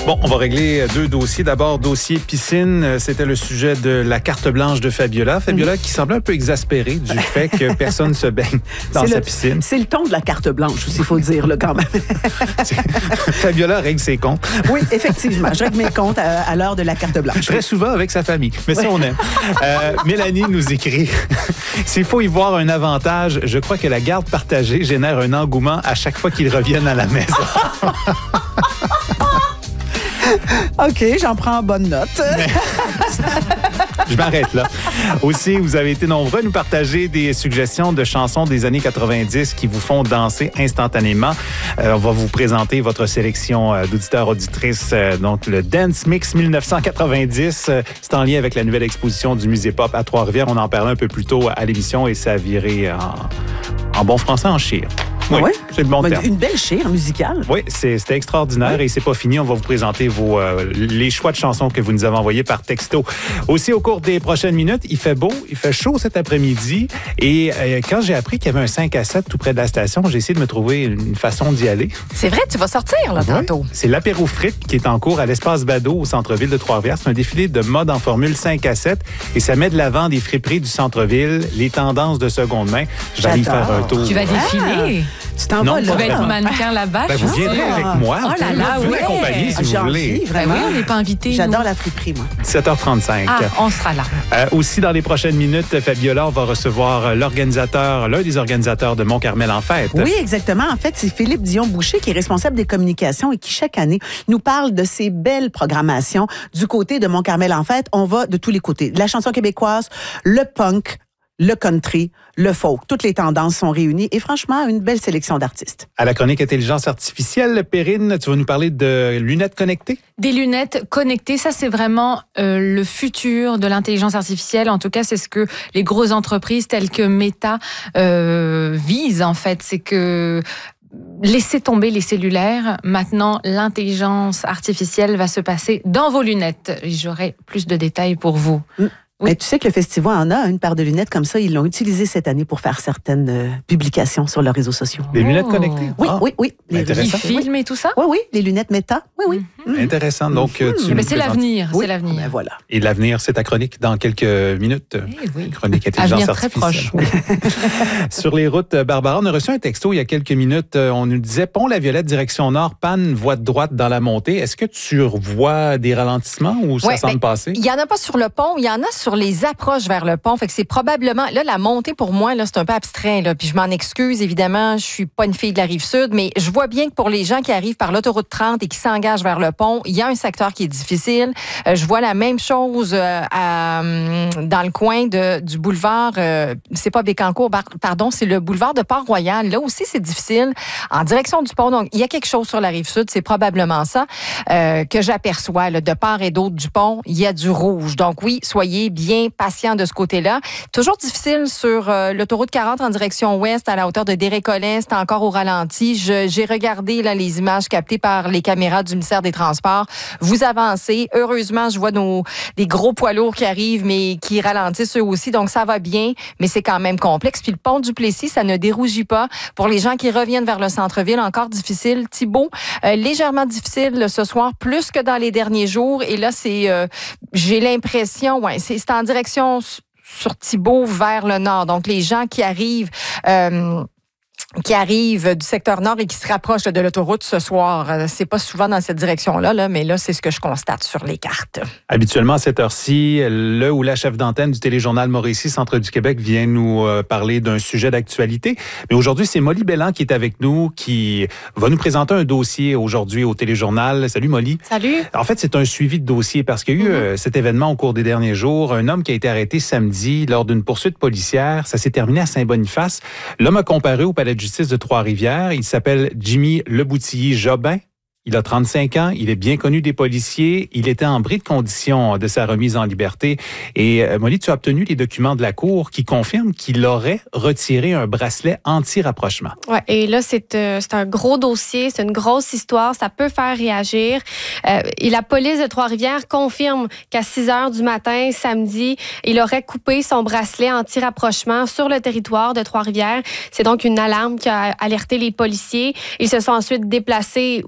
Bon, on va régler deux dossiers. D'abord, dossier piscine. C'était le sujet de la carte blanche de Fabiola. Fabiola qui semblait un peu exaspérée du fait que personne ne se baigne dans sa piscine. C'est le ton de la carte blanche aussi, il faut le dire, là, quand même. Fabiola règle ses comptes. Oui, effectivement. Je règle mes comptes à l'heure de la carte blanche. Très souvent avec sa famille. Mais ça, on aime. Mélanie nous écrit « S'il faut y voir un avantage, je crois que la garde partagée génère un engouement à chaque fois qu'ils reviennent à la maison. » OK, j'en prends en bonne note. Je m'arrête là. Aussi, vous avez été nombreux à nous partager des suggestions de chansons des années 90 qui vous font danser instantanément. On va vous présenter votre sélection d'auditeurs-auditrices. Donc, le Dance Mix 1990. C'est en lien avec la nouvelle exposition du Musée Pop à Trois-Rivières. On en parlait un peu plus tôt à l'émission et ça a viré en bon français en chire. Oui, ouais. C'est le bon terme. Une belle chire musicale. Oui, c'était extraordinaire et c'est pas fini. On va vous présenter les choix de chansons que vous nous avez envoyés par texto. Aussi, au cours des prochaines minutes, il fait beau, il fait chaud cet après-midi et quand j'ai appris qu'il y avait un 5 à 7 tout près de la station, j'ai essayé de me trouver une façon d'y aller. C'est vrai, tu vas sortir là tantôt. C'est l'apéro frites qui est en cours à l'Espace Bado au centre-ville de Trois-Rivières. C'est un défilé de mode en formule 5 à 7 et ça met de l'avant des friperies du centre-ville, les tendances de seconde main. Je vais aller faire un tour. Tu vas défiler. Tu t'en vas là. Tu vas être mannequin là-bas. Vous viendrez avec moi. Oh là là, vous m'accompagner si vous voulez. Vraiment. Oui, on n'est pas invités. J'adore la friperie, moi. 17h35. Ah, on sera là. Aussi, dans les prochaines minutes, Fabiola, on va recevoir l'un des organisateurs de Mont-Carmel en fête. Oui, exactement. En fait, c'est Philippe Dion-Boucher qui est responsable des communications et qui, chaque année, nous parle de ces belles programmations. Du côté de Mont-Carmel en fête, on va de tous les côtés. De la chanson québécoise, le punk, le country, le folk. Toutes les tendances sont réunies et franchement, une belle sélection d'artistes. À la chronique intelligence artificielle, Perrine, tu vas nous parler de lunettes connectées? Des lunettes connectées, ça c'est vraiment le futur de l'intelligence artificielle. En tout cas, c'est ce que les grosses entreprises telles que Meta visent en fait. C'est que laissez tomber les cellulaires. Maintenant, l'intelligence artificielle va se passer dans vos lunettes. J'aurai plus de détails pour vous. Oui. Mais tu sais que le festival en a une paire de lunettes comme ça. Ils l'ont utilisé cette année pour faire certaines publications sur leurs réseaux sociaux. Les lunettes connectées? Oui, oui. Ils filment et tout ça? Oui, les lunettes Meta. Oui. Intéressant. Donc, c'est l'avenir. Oui. C'est l'avenir. Ben voilà. Et l'avenir, c'est ta chronique dans quelques minutes. Oui. Chronique intelligence avenir artificielle. très proche. Sur les routes, Barbara, on a reçu un texto il y a quelques minutes. On nous disait Pont-la-Violette, direction nord, panne, voie de droite dans la montée. Est-ce que tu revois des ralentissements ou ça semble passer? Il n'y en a pas sur le pont, il y en a sur les approches vers le pont. Fait que c'est probablement... Là, la montée, pour moi, là, c'est un peu abstrait. Là, puis je m'en excuse, évidemment. Je suis pas une fille de la Rive-Sud, mais je vois bien que pour les gens qui arrivent par l'autoroute 30 et qui s'engagent vers le pont, il y a un secteur qui est difficile. Je vois la même chose dans le coin du boulevard... c'est pas Bécancour, pardon, c'est le boulevard de Port-Royal. Là aussi, c'est difficile. En direction du pont, donc il y a quelque chose sur la Rive-Sud. C'est probablement ça que j'aperçois. Là, de part et d'autre du pont, il y a du rouge. Donc oui, soyez bien patient de ce côté-là. Toujours difficile sur l'autoroute 40 en direction ouest à la hauteur de Dérécolin. C'est encore au ralenti. J'ai regardé là, les images captées par les caméras du ministère des Transports. Vous avancez. Heureusement, je vois des gros poids lourds qui arrivent, mais qui ralentissent eux aussi. Donc, ça va bien, mais c'est quand même complexe. Puis le pont du Plessis, ça ne dérougit pas. Pour les gens qui reviennent vers le centre-ville, encore difficile. Thibault, légèrement difficile ce soir, plus que dans les derniers jours. Et là, j'ai l'impression, c'est en direction sur Thibault vers le nord. Donc, les gens qui arrivent du secteur nord et qui se rapprochent de l'autoroute ce soir. C'est pas souvent dans cette direction-là, mais là, c'est ce que je constate sur les cartes. Habituellement, à cette heure-ci, le ou la chef d'antenne du téléjournal Mauricie, Centre du Québec, vient nous parler d'un sujet d'actualité. Mais aujourd'hui, c'est Molly Belland qui est avec nous, qui va nous présenter un dossier aujourd'hui au téléjournal. Salut, Molly. Salut. En fait, c'est un suivi de dossier parce qu'il y a eu cet événement au cours des derniers jours. Un homme qui a été arrêté samedi lors d'une poursuite policière. Ça s'est terminé à Saint-Boniface. L'homme a comparé au palais de justice de Trois-Rivières. Il s'appelle Jimmy Leboutillier-Jobin. Il a 35 ans, il est bien connu des policiers, il était en bris de condition de sa remise en liberté. Et Molly, tu as obtenu les documents de la Cour qui confirment qu'il aurait retiré un bracelet anti-rapprochement. Oui, et là, c'est un gros dossier, c'est une grosse histoire, ça peut faire réagir. Et la police de Trois-Rivières confirme qu'à 6 heures du matin, samedi, il aurait coupé son bracelet anti-rapprochement sur le territoire de Trois-Rivières. C'est donc une alarme qui a alerté les policiers. Ils se sont ensuite déplacés où le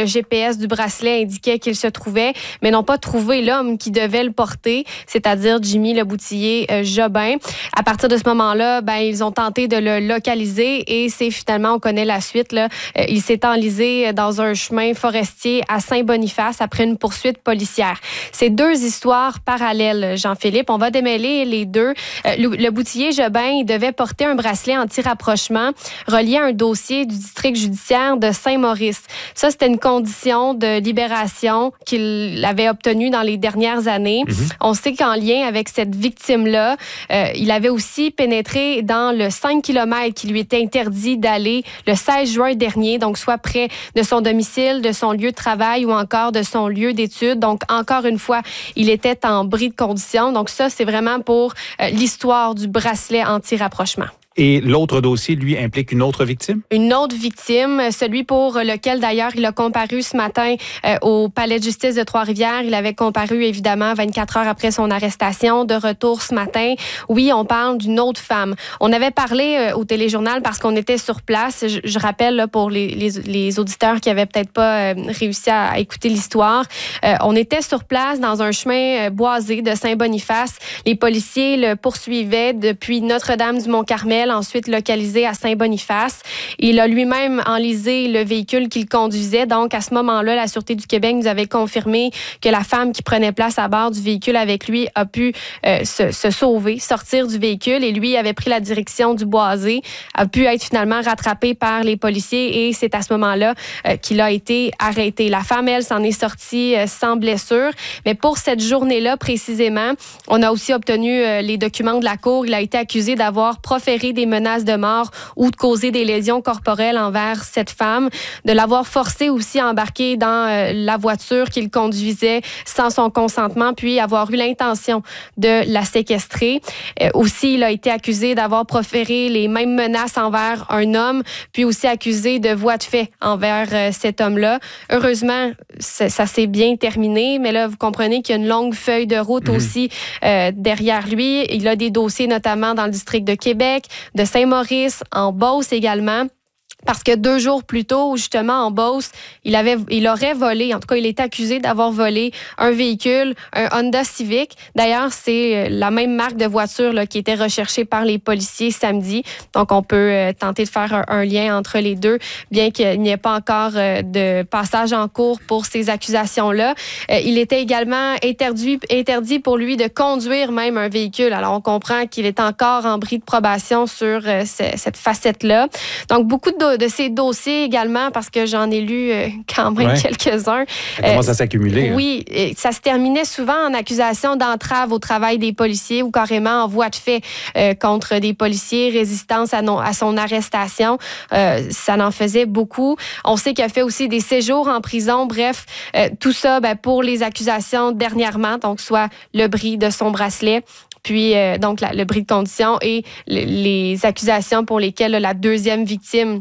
le GPS du bracelet indiquait qu'il se trouvait, mais n'ont pas trouvé l'homme qui devait le porter, c'est-à-dire Jimmy Leboutillier-Jobin. À partir de ce moment-là, ils ont tenté de le localiser et c'est finalement, on connaît la suite, là, il s'est enlisé dans un chemin forestier à Saint-Boniface après une poursuite policière. C'est deux histoires parallèles, Jean-Philippe. On va démêler les deux. Leboutillier-Jobin, il devait porter un bracelet anti-rapprochement relié à un dossier du district judiciaire de Saint-Maurice. Ça, c'était une condition de libération qu'il avait obtenue dans les dernières années. On sait qu'en lien avec cette victime-là, il avait aussi pénétré dans le 5 km qui lui était interdit d'aller le 16 juin dernier, donc soit près de son domicile, de son lieu de travail ou encore de son lieu d'études. Donc, encore une fois, il était en bris de condition. Donc, ça, c'est vraiment pour l'histoire du bracelet anti-rapprochement. Et l'autre dossier, lui, implique une autre victime? Une autre victime, celui pour lequel, d'ailleurs, il a comparu ce matin au palais de justice de Trois-Rivières. Il avait comparu, évidemment, 24 heures après son arrestation, de retour ce matin. Oui, on parle d'une autre femme. On avait parlé au téléjournal parce qu'on était sur place. Je rappelle, là, pour les auditeurs qui avaient peut-être pas réussi à écouter l'histoire, on était sur place dans un chemin boisé de Saint-Boniface. Les policiers le poursuivaient depuis Notre-Dame-du-Mont-Carmel, ensuite localisé à Saint-Boniface. Il a lui-même enlisé le véhicule qu'il conduisait. Donc, à ce moment-là, la Sûreté du Québec nous avait confirmé que la femme qui prenait place à bord du véhicule avec lui a pu se sauver, sortir du véhicule, et lui avait pris la direction du boisé, a pu être finalement rattrapé par les policiers, et c'est à ce moment-là qu'il a été arrêté. La femme, elle, s'en est sortie sans blessure. Mais pour cette journée-là, précisément, on a aussi obtenu les documents de la cour. Il a été accusé d'avoir proféré des menaces de mort ou de causer des lésions corporelles envers cette femme, de l'avoir forcé aussi à embarquer dans la voiture qu'il conduisait sans son consentement, puis avoir eu l'intention de la séquestrer. Aussi, il a été accusé d'avoir proféré les mêmes menaces envers un homme, puis aussi accusé de voies de fait envers cet homme-là. Heureusement, ça s'est bien terminé, mais là, vous comprenez qu'il y a une longue feuille de route aussi derrière lui. Il a des dossiers notamment dans le district de Québec, de Saint-Maurice, en Beauce également. Parce que 2 jours plus tôt, justement, en Beauce, il aurait volé, en tout cas, il est accusé d'avoir volé un véhicule, un Honda Civic. D'ailleurs, c'est la même marque de voiture là, qui était recherchée par les policiers samedi. Donc, on peut tenter de faire un lien entre les deux, bien qu'il n'y ait pas encore de passage en cours pour ces accusations-là. Il était également interdit pour lui de conduire même un véhicule. Alors, on comprend qu'il est encore en bris de probation sur cette facette-là. Donc, beaucoup de ces dossiers également, parce que j'en ai lu quand même quelques-uns. Ça commence à s'accumuler. Oui, ça se terminait souvent en accusation d'entrave au travail des policiers ou carrément en voie de fait contre des policiers, résistance à son arrestation. Ça en faisait beaucoup. On sait qu'il a fait aussi des séjours en prison. Bref, tout ça pour les accusations dernièrement, donc soit le bris de son bracelet, puis donc le bris de condition et les accusations pour lesquelles la deuxième victime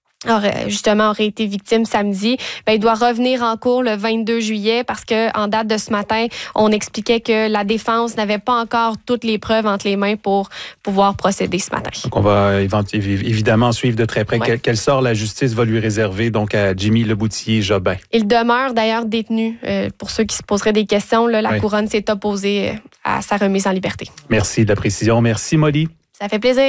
aurait été victime samedi. Il doit revenir en cours le 22 juillet parce que en date de ce matin, on expliquait que la défense n'avait pas encore toutes les preuves entre les mains pour pouvoir procéder ce matin. Donc, on va évidemment suivre de très près quel sort la justice va lui réserver donc à Jimmy Leboutillier-Jobin. Il demeure d'ailleurs détenu. Pour ceux qui se poseraient des questions, là, la couronne s'est opposée à sa remise en liberté. Merci de la précision. Merci, Molly. Ça fait plaisir.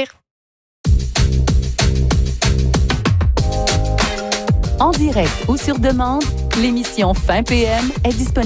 En direct ou sur demande, l'émission Fin PM est disponible